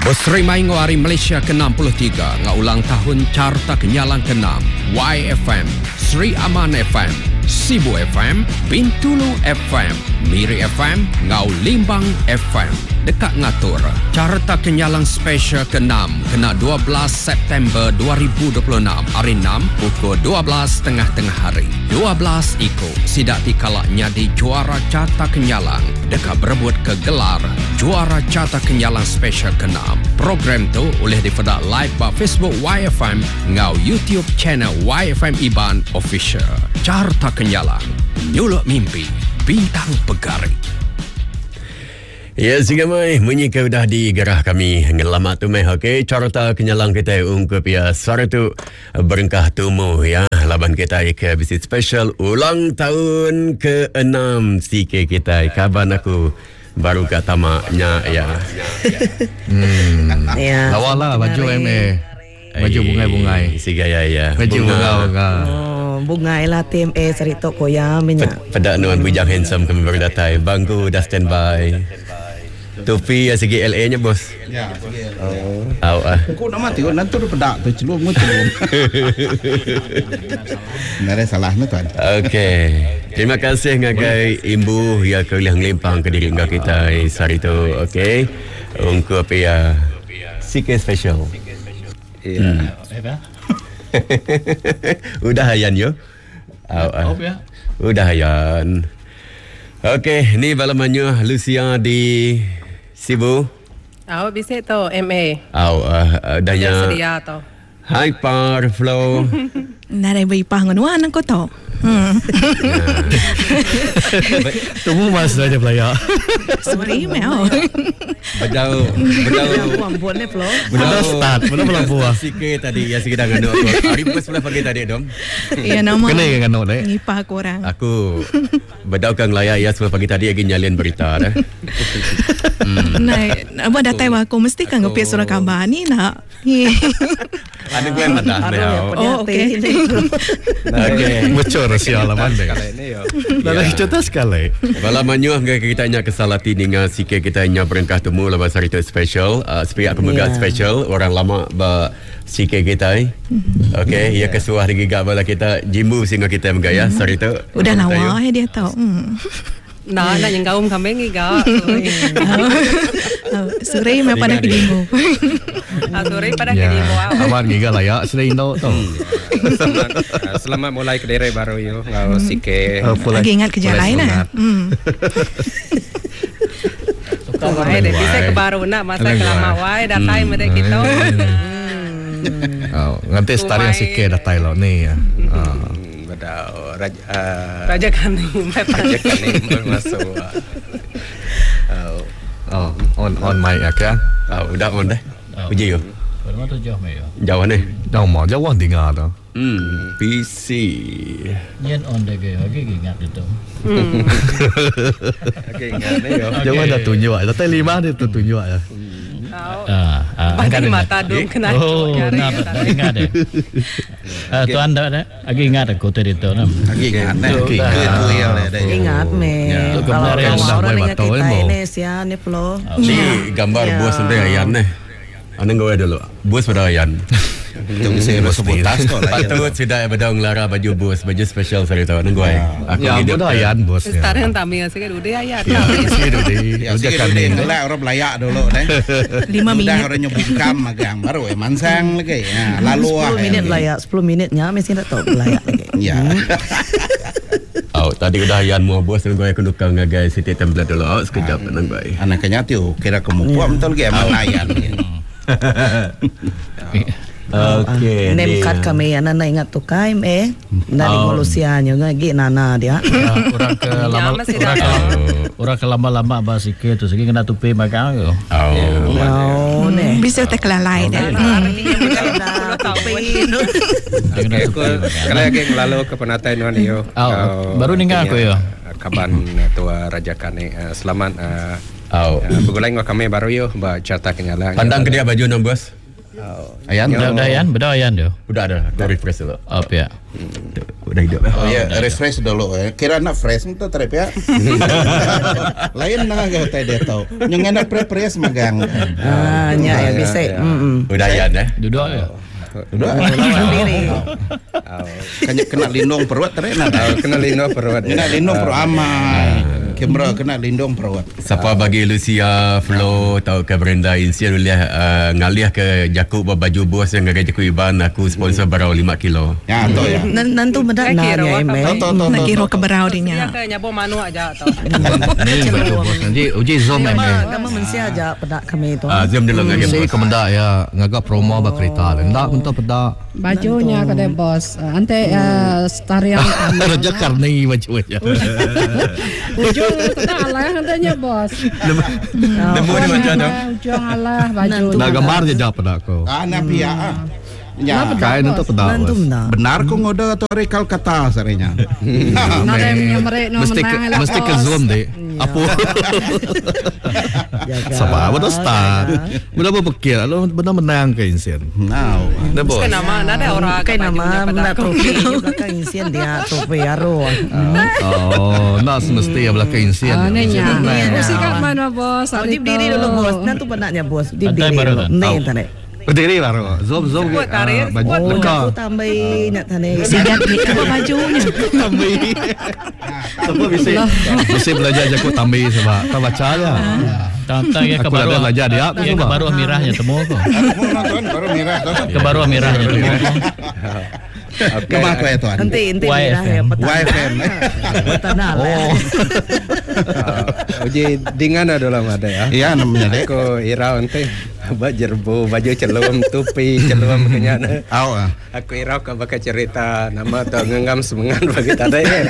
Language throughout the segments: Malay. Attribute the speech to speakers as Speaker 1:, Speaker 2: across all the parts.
Speaker 1: Berseri Maingwari Malaysia ke-63 ngaulang tahun Carta Kenyalang ke-6 YFM, Sri Aman FM, Sibu FM, Bintulu FM, Miri FM, Ngau Limbang FM. Dekat ngatur, Carta Kenyalang Special ke-6 kena 12 September 2026, hari 6, pukul 12 tengah-tengah hari. 12 ikut, sidak dikalak nyadi juara Carta Kenyalang dekat berebut ke gelar juara Carta Kenyalang Special ke-6. Program tu boleh dipedak live pada Facebook YFM ngau YouTube channel YFM Iban Official. Carta Kenyalang, nyuluk mimpi, bintang pegari.
Speaker 2: Ya, sehingga mai menyika dah digerah kami ngelamat tu mai okey Carta Kenyalang kita ungkup ya suara tu berengkah tumu ya laban kita ke visit special ulang tahun ke-6 CK kita kaban aku baru kat tamaknya ya.
Speaker 3: Ya.
Speaker 4: Lawala baju MA. Baju bungai-bungai.
Speaker 2: Si gaya ya.
Speaker 4: Baju bunga-bunga.
Speaker 3: Bungai lah tim cerita koya minyak.
Speaker 2: Pada nuan bujang handsome kami baru datang. Bangku dah standby. Topi ya segi LA nya bos.
Speaker 5: Ya, segi LA.
Speaker 2: Oh.
Speaker 5: Kau nak mati kau nanti pedak tu celum celum. Nare salahnya tuan.
Speaker 2: Okey. Terima kasih ngagai imbu ya keliang limpang ke diri kita hari tu. Okey. Untuk apa ya? CK special.
Speaker 5: Ya.
Speaker 2: Udah hayan yo. Udah hayan. Okey, ni balamannya Lucia di Sibu.
Speaker 6: Bisa tu MA.
Speaker 2: Danya
Speaker 6: sedia tu.
Speaker 2: Hyper Flow.
Speaker 7: Nare beripah nganuan ko to.
Speaker 4: Tunggu mas aja pelaya.
Speaker 7: Sorry meo.
Speaker 2: Bedau
Speaker 3: Puan-puan ni Flo.
Speaker 4: Benar start, benar belum buah.
Speaker 2: Sikit tadi ya sikit dah nganu aku. Hari pukul 11 pagi tadi dong.
Speaker 7: Iya nama.
Speaker 4: Kena kan no dek.
Speaker 7: Ngipah korang.
Speaker 2: Aku bedau kang laya ya 11 pagi tadi lagi nyalin berita dah.
Speaker 7: Nai, apa datang aku mesti kan ngopi surah kabar ni nak.
Speaker 2: Ada gue mata meo.
Speaker 7: Oh, okey.
Speaker 2: Okey.
Speaker 4: Bocor rahsia lah mandai. Dah cerita sekali.
Speaker 2: Balamannya kita nya kesalati dengan sikit kita nya berengkah temu lepas hari tu special. Sepihak pemegang special orang lama ba sikit kita. Okey, ya kesuah lagi gabala kita jimbu sehingga kita menggaya hari tu.
Speaker 7: Udah lawa dia tahu.
Speaker 6: Nak yang gaum kambing juga.
Speaker 7: Sore me pada kedimu.
Speaker 6: Sore pada kedimu.
Speaker 4: Aman giga layak selain tu.
Speaker 8: Selamat mulai kedai baru yo. Ngau sike.
Speaker 7: Lagi ingat kerja lain lah.
Speaker 6: Wai deh bisa ke baru nak masa kelama wai datai mereka kita.
Speaker 4: Nanti start yang sikit dah Thailand ni ya.
Speaker 6: Raja Kaning
Speaker 8: masuk.
Speaker 4: On mic ya kan?
Speaker 2: Udah on dah. Uji yo.
Speaker 8: Mana tu jauh mai yo.
Speaker 2: Jauh ni.
Speaker 4: Jauh dengar tu.
Speaker 2: PC.
Speaker 8: Nyen on deh ke, lagi ingat itu.
Speaker 2: Okey ingat ni yo.
Speaker 4: Jauh dah tunjuk. Tapi 5 dia tu tunjuk ya.
Speaker 6: Angkat mata dong kena.
Speaker 8: Oh, nak ingat deh. Tuan dah lagi ingat aku tadi tu nam.
Speaker 5: Lagi ingat
Speaker 3: Ingat me. Kalau orang ingat kita ini sia ni Flo.
Speaker 2: Ni gambar bos sendiri ayan ni. Ane gawe dulu. Bos pada ayan.
Speaker 5: Itu bisa sebut tas tu lah.
Speaker 2: Patut sudah bedong lara baju bos, baju special hari tu. Ane gawe. Aku
Speaker 4: Ya,
Speaker 2: hidup
Speaker 4: bodoh ayan bos.
Speaker 6: Sekarang yang tampil sikit udah ayat.
Speaker 4: Sikit
Speaker 5: Ya, sikit dulu lah orang belayak dulu deh.
Speaker 7: 5 minit.
Speaker 5: Dah orang nyebutkan magang baru mansang lagi. Lalu
Speaker 3: 10 minit layak, 10 minitnya mesti tak tahu layak lagi.
Speaker 5: Ya.
Speaker 2: Tadi udah ayan mua bos dan gawe kendukang ngagai City Template dulu. Sekejap nang gawe.
Speaker 5: Anaknya tu kira kemupuan betul ke manayan.
Speaker 2: Okey.
Speaker 3: Name card kami anak ingat tu kai dari Malaysia lagi nana dia.
Speaker 8: Orang ke lama-lama bahas sikit tu, sikit kena tupi makan yo.
Speaker 3: Oh, ne.
Speaker 7: Bisa terkelalai dah.
Speaker 8: Kalau lagi lalu ke penatai nuan yo. Baru ningal aku yo. Kaban tua Raja Kane. Selamat. Begulai ngau kami baru yo Carta Kenyalang.
Speaker 2: Pandang ke dia baju nam bos.
Speaker 5: Ayan.
Speaker 4: Beda ayan dia.
Speaker 2: Udah ada. Refresh dulu.
Speaker 4: Ya.
Speaker 2: Udah hidup.
Speaker 5: Refresh dulu. Kira nak fresh itu trip ya. Lain na gak tadi tahu. Yang enak prepres magang.
Speaker 3: Nya ya bisa.
Speaker 2: Udah ayan
Speaker 4: Duduk ya.
Speaker 5: Udah. Kena lindung perut terena.
Speaker 8: Kena lindung perut.
Speaker 5: Kena lindung perut aman. Kamera kena lindung perut.
Speaker 2: Siapa bagi Lucia, Flo, atau ke Brenda Insian ngalih ke Jakub baju bos yang ngagai Jakub Iban aku sponsor barau 5 kilo.
Speaker 5: Ya, tu ya.
Speaker 3: Nanti benda nanya eme.
Speaker 7: Nak kira ke berau dia.
Speaker 6: Ke nyabo manu aja tau.
Speaker 4: Ni baju bos nanti uji zoom eme.
Speaker 3: Kamu mensia aja pedak kami itu.
Speaker 2: Zoom dulu ngagai
Speaker 4: Saya
Speaker 2: bos.
Speaker 4: kemendak ya ngagak promo ba kereta. Ndak untuk pedak.
Speaker 9: Bajunya kedai bos. Ante tarian
Speaker 4: Raja karni baju aja.
Speaker 9: ujung tidak alah katanya bos.
Speaker 2: Nemu ni macam mana?
Speaker 9: Ujung alah baju.
Speaker 4: Nak gambar je jawab pedak ko.
Speaker 5: Anak pia. Ya,
Speaker 4: Kain untuk pedak.
Speaker 3: Nanti benda.
Speaker 5: benar kok ngode atau rekal kata sarenya.
Speaker 9: Nada yang nyamrek no menang.
Speaker 4: Mesti ke zoom deh. Apa? Sama apa tu start. Benda apa pikir? Lo benar menang ke insian.
Speaker 5: Now,
Speaker 4: Dah bos.
Speaker 6: Kan nama ada orang
Speaker 3: Kayak nama benda trofi belakang insian dia trofi aro.
Speaker 4: Oh, nak semesti ya belakang insian.
Speaker 9: Nenya. Mesti kat mana bos?
Speaker 3: Dip diri dulu bos. Nanti benaknya bos. Dip diri. Nih tadi.
Speaker 4: Berdiri lah ro. Zoom
Speaker 6: Buat karir,
Speaker 4: baju
Speaker 3: Oh,
Speaker 4: lengkap.
Speaker 3: aku tambahin nak tadi.
Speaker 7: Sigat ni apa bajunya.
Speaker 4: Siapa bisa belajar jago tambah sebab tak baca aja.
Speaker 10: Tantang ya
Speaker 4: Aku ada belajar dia aku
Speaker 10: ya
Speaker 4: coba.
Speaker 10: kebaru amirahnya temu kok.
Speaker 5: aku nonton baru merah tu.
Speaker 10: Kebaru amirahnya temu.
Speaker 5: Nama apa ya tuan?
Speaker 3: Nanti
Speaker 10: YFM.
Speaker 3: merah ya petang.
Speaker 5: YFM.
Speaker 3: Petang lah.
Speaker 8: Uji dengan adalah ada ya.
Speaker 5: Iya namanya dek.
Speaker 8: Aku irau nanti baju celum tupi celum kenyana.
Speaker 5: Aw.
Speaker 8: Aku irau ke bakal cerita nama tu ngengam semengan bagi tadi ya.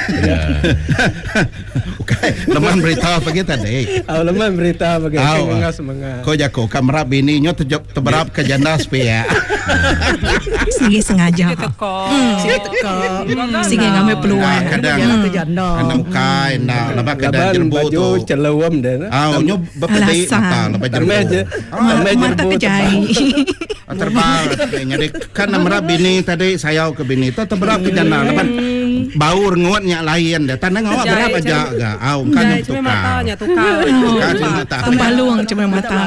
Speaker 5: Leman berita apa kita dek?
Speaker 8: Leman berita bagi ngengam semengan.
Speaker 5: Kau jago kamera bini nyo terberap ke janda supaya.
Speaker 7: Sige sengaja.
Speaker 3: Sige teko.
Speaker 7: Sige ngambil peluang.
Speaker 5: Kadang
Speaker 3: ke janda.
Speaker 5: anak kai nak lepas kadang jerbu tu.
Speaker 8: Baju celum deh.
Speaker 5: Aw nyo berpedi apa lepas jerbu.
Speaker 7: Mata kejai.
Speaker 5: Terbang. Jadi kan namanya bini tadi saya ke bini tu terberap ke janda lepas baur nguatnya lain dah. Tanah ngawak berapa aja gak? Aw kan yang
Speaker 6: Cuma
Speaker 5: tukar.
Speaker 6: matanya tukar.
Speaker 5: Kan yang tukar.
Speaker 7: Tambah luang cuma mata.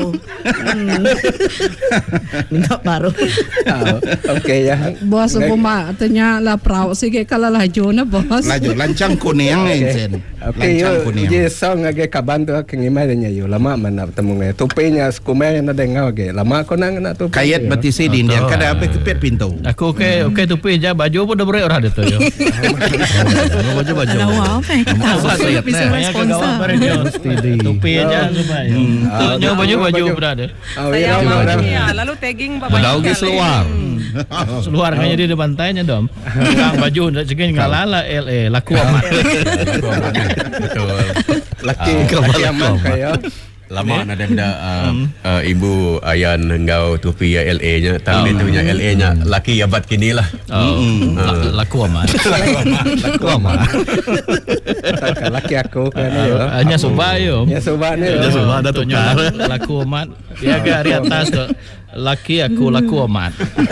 Speaker 3: Minta baru.
Speaker 8: Okey ya.
Speaker 9: Bos umpama tanya lah perahu sige kalau laju na bos.
Speaker 5: Laju lancang kuning Insen.
Speaker 8: Okey
Speaker 5: Lancang
Speaker 8: yo
Speaker 5: kuning.
Speaker 8: je song age kaban tu kengimai nya yo lama mana bertemu ngai tupinya skumai na dengar ge lama ko nang na tupi.
Speaker 5: Kayat betisi di India kada apa kepet pintu.
Speaker 10: Aku okey tupi je baju pun dah berat orang dia tu yo.
Speaker 4: Baju.
Speaker 7: Alah wah, kita bisa sponsor.
Speaker 10: Tupi aja supaya. Tunjuk baju berada.
Speaker 6: Saya ya, lalu tagging
Speaker 4: Bedau ke seluar.
Speaker 10: Seluar hanya di depan tanya dom. Kang baju dah cekin ngalala LA laku amat.
Speaker 2: Betul.
Speaker 8: Laki aman kaya.
Speaker 2: Lama nak ada ibu ayan engkau tupi LA nya tapi tu nya LA nya laki abad kini lah.
Speaker 10: Laku amat.
Speaker 4: Laku amat.
Speaker 8: Laki aku kan yo.
Speaker 10: Hanya subah yo.
Speaker 8: Ya sobat ni.
Speaker 4: Dia semua ada tukar.
Speaker 10: Laku amat. Ya ke hari atas tu. Laki aku laku amat.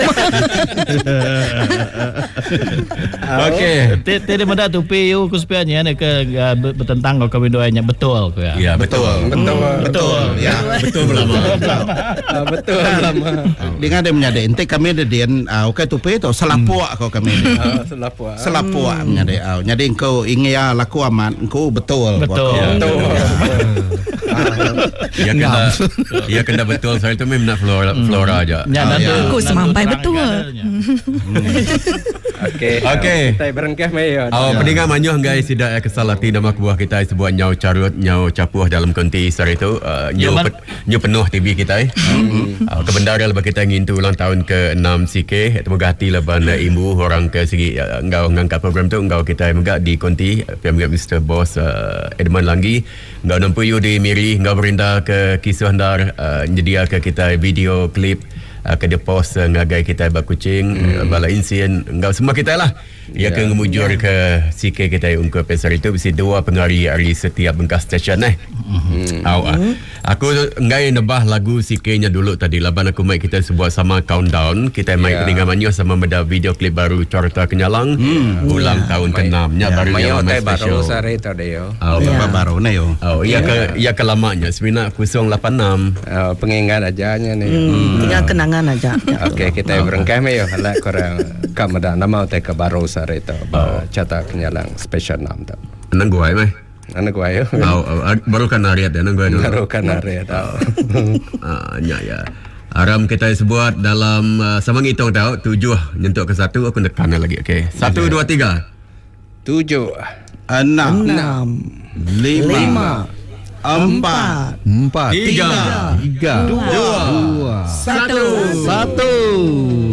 Speaker 2: Okey.
Speaker 10: Tadi mana tupi you kuspianya ni ke bertentang kau kami doanya betul ke ya?
Speaker 2: Ya betul.
Speaker 8: Betul.
Speaker 5: Ya betul lama.
Speaker 8: Betul lama.
Speaker 5: Dengan dia menyade ente kami ada dian okey tupi tu selapuak kau kami.
Speaker 8: Selapua.
Speaker 5: Selapuak menyade nyade engkau ingin ya laku aman engkau betul.
Speaker 10: Betul.
Speaker 2: Ya kena betul saya tu memang nak flora aja.
Speaker 10: Ya nanti
Speaker 7: Aku semampai betul.
Speaker 2: Okey.
Speaker 8: Kita berengkah mai yo.
Speaker 2: Pendengar manyuh guys tidak kesal hati nama kuah kita sebuah nyau carut nyau capuh dalam konti sari itu nyau penuh TV kita kebendara lepas kita ingin tu ulang tahun ke-6 CK semoga hati leban ibu orang ke segi engkau ngangkat program tu engkau kita megak di konti pihak Mr. Boss Edmund Langgi engkau nampu you di Miri engkau berindah ke kisah handar nyedia ke kita video klip ke dia post ngagai kita bak kucing bala insien engkau semua kita lah Ya ke ngemujur ke sikit kita ungkap pasal itu bisi dua pengari-ari setiap bengkas stesen aku ngai nebah lagu sikitnya dulu tadi laban aku mai kita sebuah sama countdown kita mai dengan manyo sama meda video klip baru Carta Kenyalang ulang tahun ke-6 nya baru yang mai special.
Speaker 8: Baru sare tadi yo.
Speaker 5: Baru na yo.
Speaker 2: Iya ke lamanya semina 086.
Speaker 8: Pengingat ajanya nih.
Speaker 3: Tinggal kenangan aja.
Speaker 8: Okey, kita berengkah me yo hala korang kamada nama te ke baru sare to Carta Kenyalang special 6 to.
Speaker 2: Nang gua mai.
Speaker 8: Anak gua yo.
Speaker 2: Baru kan hariat nang gua dulu.
Speaker 8: Baru kan hariat.
Speaker 2: Ya. Aram kita sebut dalam sama ngitung tahu 7 nyentuk ke 1 aku tekan lagi. Okey. 1 2 3.
Speaker 8: 7 6 5 4
Speaker 2: 3 2 1